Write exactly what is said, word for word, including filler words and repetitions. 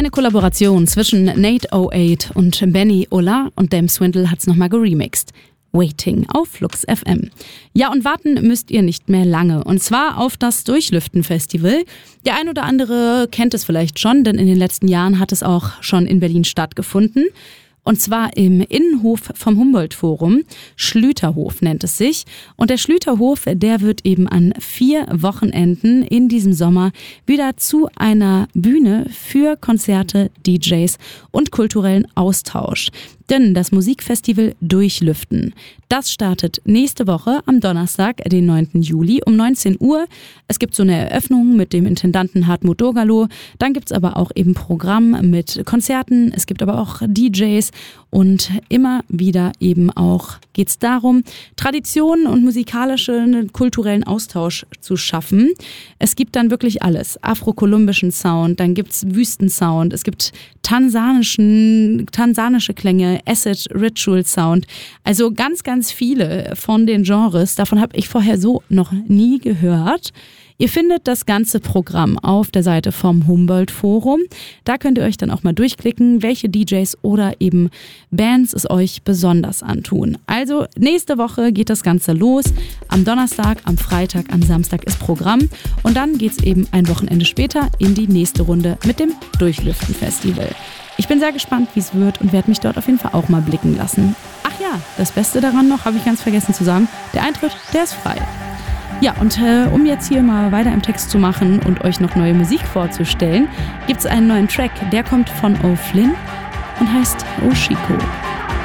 Eine Kollaboration zwischen Nate oh acht und Benny Ola und Dam Swindle hat's nochmal geremixed. Waiting auf Flux F M. Ja, und warten müsst ihr nicht mehr lange. Und zwar auf das Durchlüften-Festival. Der ein oder andere kennt es vielleicht schon, denn in den letzten Jahren hat es auch schon in Berlin stattgefunden. Und zwar im Innenhof vom Humboldt-Forum. Schlüterhof nennt es sich. Und der Schlüterhof, der wird eben an vier Wochenenden in diesem Sommer wieder zu einer Bühne für Konzerte, D Js und kulturellen Austausch. Denn das Musikfestival Durchlüften, das startet nächste Woche am Donnerstag, den neunten Juli um neunzehn Uhr. Es gibt so eine Eröffnung mit dem Intendanten Hartmut Dogerloh. Dann gibt's aber auch eben Programm mit Konzerten. Es gibt aber auch D Js und immer wieder eben auch geht's darum, Traditionen und musikalischen, kulturellen Austausch zu schaffen. Es gibt dann wirklich alles. Afro-kolumbischen Sound, dann gibt's Wüstensound, es gibt tansanischen, tansanische Klänge, Acid Ritual Sound. Also ganz, ganz viele von den Genres. Davon habe ich vorher so noch nie gehört. Ihr findet das ganze Programm auf der Seite vom Humboldt-Forum. Da könnt ihr euch dann auch mal durchklicken, welche D Js oder eben Bands es euch besonders antun. Also nächste Woche geht das Ganze los. Am Donnerstag, am Freitag, am Samstag ist Programm. Und dann geht's eben ein Wochenende später in die nächste Runde mit dem Durchlüften-Festival. Ich bin sehr gespannt, wie es wird und werde mich dort auf jeden Fall auch mal blicken lassen. Ach ja, das Beste daran noch, habe ich ganz vergessen zu sagen, der Eintritt, der ist frei. Ja, und äh, um jetzt hier mal weiter im Text zu machen und euch noch neue Musik vorzustellen, gibt es einen neuen Track, der kommt von O'Flynn und heißt Oshiko.